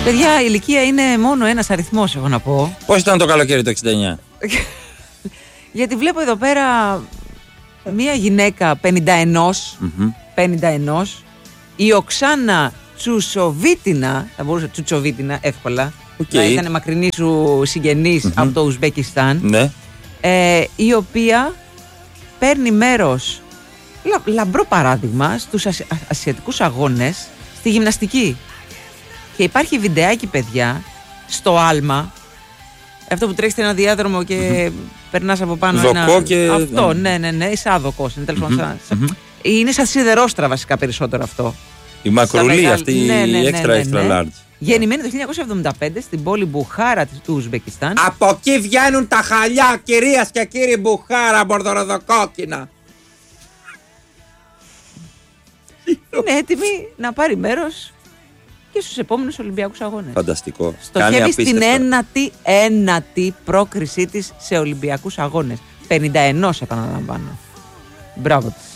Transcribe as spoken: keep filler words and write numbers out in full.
Παιδιά, η ηλικία είναι μόνο ένας αριθμός, έχω να πω. Πώς ήταν το καλοκαίρι το εξήντα εννιά? Γιατί βλέπω εδώ πέρα μία γυναίκα πενήντα ένα, mm-hmm. πενήντα ένα, η Οξάνα Τσουσοβίτινα, θα μπορούσα Τσουτσοβίτινα εύκολα, okay. να ήταν μακρινή σου συγγενής mm-hmm. από το Ουσμπεκιστάν, ναι. ε, η οποία παίρνει μέρος, λα, λαμπρό παράδειγμα, στους ασι, α, ασιατικούς αγώνες στη γυμναστική. Και υπάρχει βιντεάκι, παιδιά, στο άλμα, αυτό που τρέχει ένα διάδρομο και mm-hmm. περνάς από πάνω Δοκό ένα... και... Αυτό, ναι, ναι, ναι, σαν δοκός, είναι τέλος πάντων mm-hmm. σαν... mm-hmm. Είναι σαν σιδερόστρα βασικά περισσότερο αυτό. Η μακρουλή μεγάλη... αυτή, ναι, ναι, ναι, η extra ναι, ναι, extra ναι. large. Γεννημένη το χίλια εννιακόσια εβδομήντα πέντε στην πόλη Μπουχάρα του Ουσμπεκιστάν. Από εκεί βγαίνουν τα χαλιά, κυρίας και κύριοι, Μπουχάρα, μπορδοροδοκόκκινα. Είναι έτοιμη να πάρει μέρος και στους επόμενους Ολυμπιακούς Αγώνες. Φανταστικό. Στοχεύει στην ένατη, ένατη πρόκρισή της σε Ολυμπιακούς Αγώνες. πενήντα ένα επαναλαμβάνω. Μπράβο της.